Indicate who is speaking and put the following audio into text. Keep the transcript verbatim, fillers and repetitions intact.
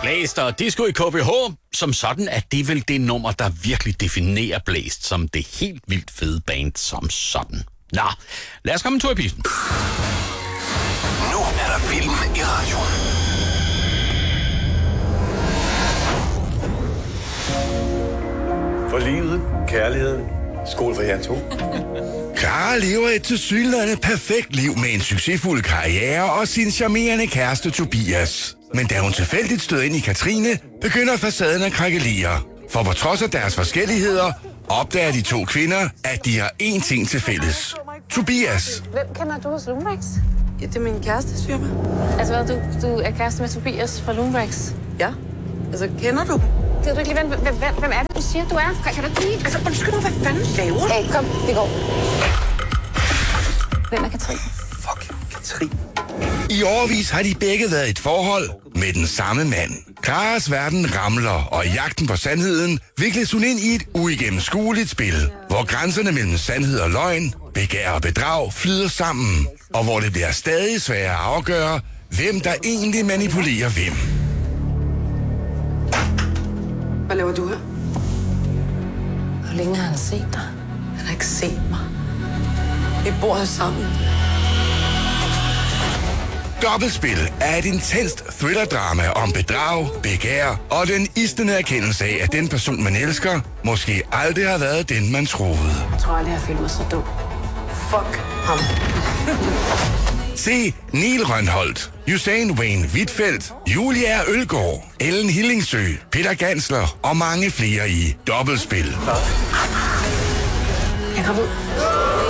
Speaker 1: Blæst og Disco i K B H, som sådan er det vel det nummer, der virkelig definerer Blæst som det helt vildt fede band som sådan. Nå, lad os komme en tur i pisten.
Speaker 2: Nu er der film i radioen.
Speaker 3: For livet, kærligheden, skole for jer to.
Speaker 4: Clara lever et tilsyneladende perfekt liv med en succesfuld karriere og sin charmerende kæreste Tobias. Men da hun tilfældigt støder ind i Katrine, begynder facaden at krakelere. For på trods af deres forskelligheder, opdager de to kvinder, at de har én ting til fælles. Tobias.
Speaker 5: Hvem kender du hos Lumrex?
Speaker 6: Ja, det er min kærestes firma.
Speaker 5: Altså hvad, du, du er kæreste med Tobias fra Lumrex?
Speaker 6: Ja. Altså, kender du?
Speaker 5: Kan du ikke lige vente? Hvem, hvem, hvem er det, du siger, du er? Kan, kan du ikke lige?
Speaker 6: Altså, undskyld nu, hvad fanden laver du?
Speaker 5: Hey, kom, vi går. Hvem er Katrine?
Speaker 3: Fuck, Katrine.
Speaker 4: I årevis har de begge været i et forhold med den samme mand. Claras verden ramler, og i jagten på sandheden vikles hun ind i et uigennemskueligt spil, hvor grænserne mellem sandhed og løgn, begær og bedrag flyder sammen, og hvor det bliver stadig sværere at afgøre, hvem der egentlig manipulerer hvem.
Speaker 6: Hvad laver du her?
Speaker 5: Hvor længe har han set dig?
Speaker 6: Han har ikke set mig. Vi bor her sammen.
Speaker 4: Dobbeltspil er et intenst thriller-drama om bedrag, begær og den istende erkendelse af, at den person, man elsker, måske aldrig har været den, man troede.
Speaker 5: Jeg tror aldrig, jeg har følt mig så dum.
Speaker 6: Fuck ham.
Speaker 4: Se Neil Rønholdt, Usain Wayne Whitfeldt, Julia Ølgaard, Ellen Hillingsø, Peter Gansler og mange flere i Dobbeltspil.
Speaker 5: Jeg kommer ud.